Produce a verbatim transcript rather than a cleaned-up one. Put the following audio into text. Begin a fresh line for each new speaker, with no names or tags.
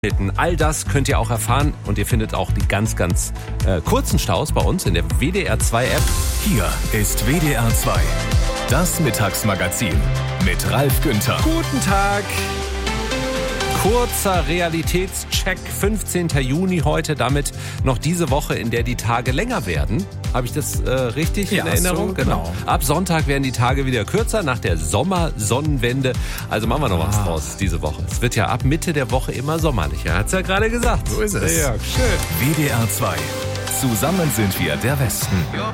All das könnt ihr auch erfahren und ihr findet auch die ganz, ganz äh, kurzen Staus bei uns in der W D R zwei App.
Hier ist W D R zwei, das Mittagsmagazin mit Ralf Günther.
Guten Tag. Kurzer Realitätscheck, fünfzehnten Juni heute, damit noch diese Woche, in der die Tage länger werden. Habe ich das äh, richtig
ja,
in Erinnerung?
So, genau.
Ab Sonntag werden die Tage wieder kürzer, nach der Sommersonnenwende. Also machen wir noch ah. was draus diese Woche. Es wird ja ab Mitte der Woche immer sommerlicher, hat's ja gerade gesagt.
So ist es.
Ja, schön.
W D R zwei. Zusammen sind wir der Westen.